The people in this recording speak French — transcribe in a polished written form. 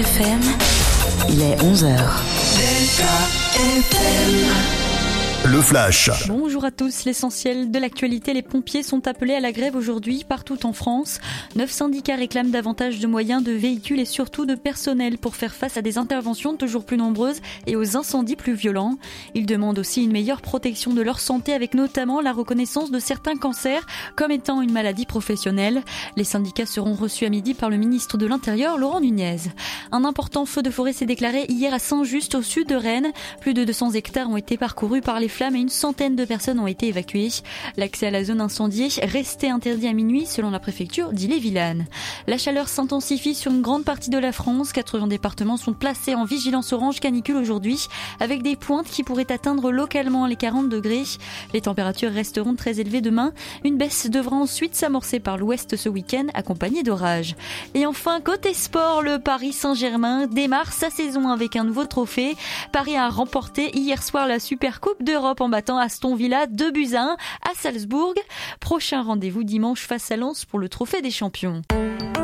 FM, il est 11h. Le Flash. Bonjour à tous, l'essentiel de l'actualité, les pompiers sont appelés à la grève aujourd'hui partout en France. 9 syndicats réclament davantage de moyens, de véhicules et surtout de personnel pour faire face à des interventions toujours plus nombreuses et aux incendies plus violents. Ils demandent aussi une meilleure protection de leur santé avec notamment la reconnaissance de certains cancers comme étant une maladie professionnelle. Les syndicats seront reçus à midi par le ministre de l'Intérieur, Laurent Nunez. Un important feu de forêt s'est déclaré hier à Saint-Just au sud de Rennes. Plus de 200 hectares ont été parcourus par les flammes et une centaine de personnes ont été évacuées. L'accès à la zone incendiée restait interdit à minuit selon la préfecture d'Ille-et-Vilaine. La chaleur s'intensifie sur une grande partie de la France. 80 départements sont placés en vigilance orange canicule aujourd'hui avec des pointes qui pourraient atteindre localement les 40 degrés. Les températures resteront très élevées demain. Une baisse devra ensuite s'amorcer par l'ouest ce week-end accompagnée d'orages. Et enfin, côté sport, le Paris Saint-Germain démarre sa saison avec un nouveau trophée. Paris a remporté hier soir la Supercoupe d'Europe en battant Aston Villa 2-1 à Salzbourg. Prochain rendez-vous dimanche face à Lens pour le trophée des champions.